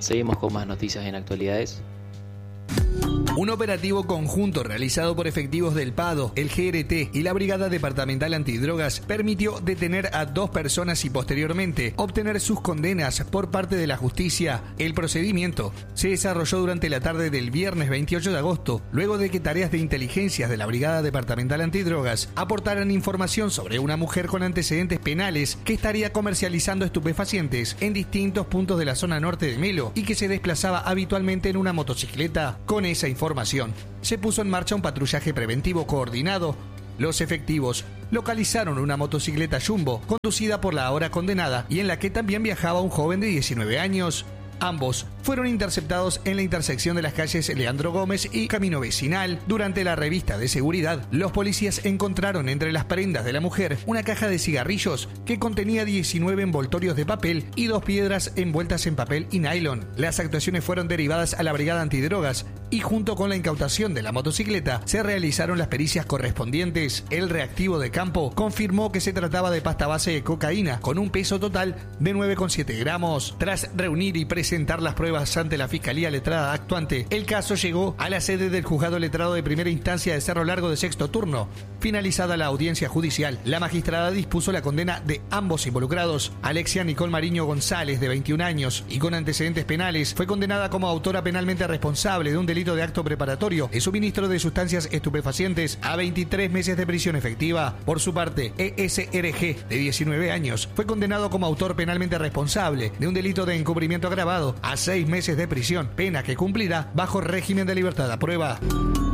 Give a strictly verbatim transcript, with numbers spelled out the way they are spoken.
Seguimos con más noticias en actualidades. Un operativo conjunto realizado por efectivos del PADO, el G R T y la Brigada Departamental Antidrogas permitió detener a dos personas y posteriormente obtener sus condenas por parte de la justicia. El procedimiento se desarrolló durante la tarde del viernes veintiocho de agosto, luego de que tareas de inteligencia de la Brigada Departamental Antidrogas aportaran información sobre una mujer con antecedentes penales que estaría comercializando estupefacientes en distintos puntos de la zona norte de Melo y que se desplazaba habitualmente en una motocicleta. Con esa información se puso en marcha un patrullaje preventivo coordinado. Los efectivos localizaron una motocicleta Jumbo conducida por la ahora condenada y en la que también viajaba un joven de diecinueve años. Ambos fueron interceptados en la intersección de las calles Leandro Gómez y Camino Vecinal. Durante la revista de seguridad, los policías encontraron entre las prendas de la mujer una caja de cigarrillos que contenía diecinueve envoltorios de papel y dos piedras envueltas en papel y nylon. Las actuaciones fueron derivadas a la Brigada Antidrogas y junto con la incautación de la motocicleta se realizaron las pericias correspondientes. El reactivo de campo confirmó que se trataba de pasta base de cocaína con un peso total de nueve coma siete gramos. Tras reunir y presentar presentar las pruebas ante la Fiscalía Letrada actuante, el caso llegó a la sede del Juzgado Letrado de Primera Instancia de Cerro Largo de sexto turno. Finalizada la audiencia judicial, la magistrada dispuso la condena de ambos involucrados. Alexia Nicole Mariño González, de veintiún años y con antecedentes penales, fue condenada como autora penalmente responsable de un delito de acto preparatorio de suministro de sustancias estupefacientes a veintitrés meses de prisión efectiva. Por su parte, E S R G, de diecinueve años, fue condenado como autor penalmente responsable de un delito de encubrimiento agravado a seis meses de prisión, pena que cumplirá bajo régimen de libertad a prueba.